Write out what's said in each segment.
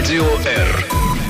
Радио Р.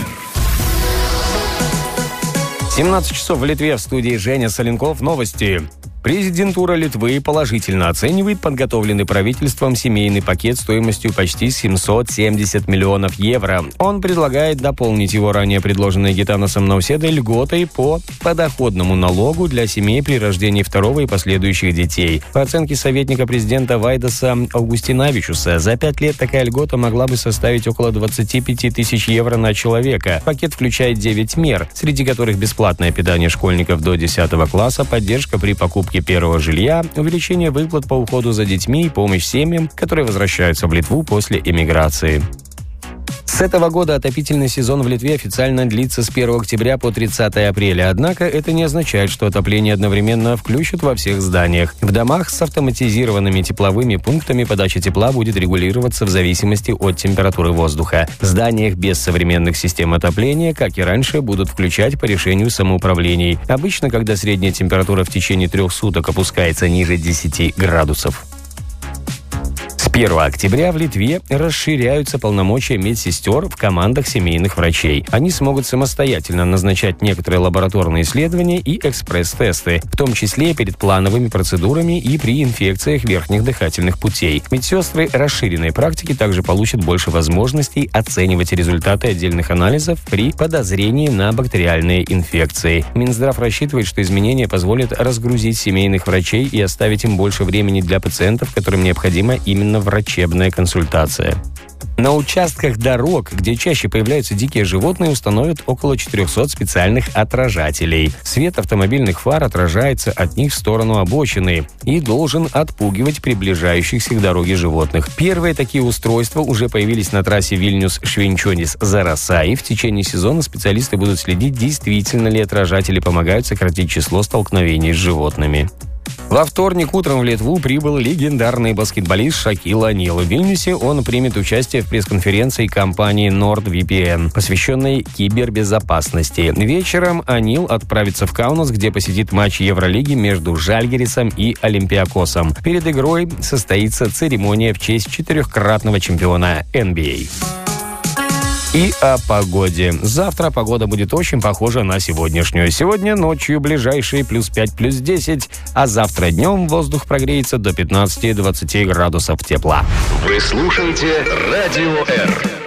17 часов в Литве, в студии Женя Соленков. Новости. Президентура Литвы положительно оценивает подготовленный правительством семейный пакет стоимостью почти 770 миллионов евро. Он предлагает дополнить его ранее предложенной Гитанасом Наусєдой льготой по подоходному налогу для семей при рождении второго и последующих детей. По оценке советника президента Вайдаса Аугустинавичуса, за 5 лет такая льгота могла бы составить около 25 тысяч евро на человека. Пакет включает 9 мер, среди которых бесплатное питание школьников до 10 класса, поддержка при покупке первого жилья, увеличение выплат по уходу за детьми и помощь семьям, которые возвращаются в Литву после эмиграции. С этого года отопительный сезон в Литве официально длится с 1 октября по 30 апреля. Однако это не означает, что отопление одновременно включат во всех зданиях. В домах с автоматизированными тепловыми пунктами подача тепла будет регулироваться в зависимости от температуры воздуха. В зданиях без современных систем отопления, как и раньше, будут включать по решению самоуправлений. Обычно, когда средняя температура в течение 3 суток опускается ниже 10 градусов. С 1 октября в Литве расширяются полномочия медсестер в командах семейных врачей. Они смогут самостоятельно назначать некоторые лабораторные исследования и экспресс-тесты, в том числе перед плановыми процедурами и при инфекциях верхних дыхательных путей. Медсестры расширенной практики также получат больше возможностей оценивать результаты отдельных анализов при подозрении на бактериальные инфекции. Минздрав рассчитывает, что изменения позволят разгрузить семейных врачей и оставить им больше времени для пациентов, которым необходима именно врачебная консультация. На участках дорог, где чаще появляются дикие животные, установят около 400 специальных отражателей. Свет автомобильных фар отражается от них в сторону обочины и должен отпугивать приближающихся к дороге животных. Первые такие устройства уже появились на трассе Вильнюс-Швейнчонис-Зараса, и в течение сезона специалисты будут следить, действительно ли отражатели помогают сократить число столкновений с животными. Во вторник утром в Литву прибыл легендарный баскетболист Шакил О'Нил. В Вильнюсе он примет участие в пресс-конференции компании NordVPN, посвященной кибербезопасности. Вечером О'Нил отправится в Каунас, где посетит матч Евролиги между Жальгирисом и Олимпиакосом. Перед игрой состоится церемония в честь 4-кратного чемпиона NBA. И о погоде. Завтра погода будет очень похожа на сегодняшнюю. Сегодня ночью ближайшие +5, +10, а завтра днем воздух прогреется до 15-20 градусов тепла. Вы слушаете Радио Р.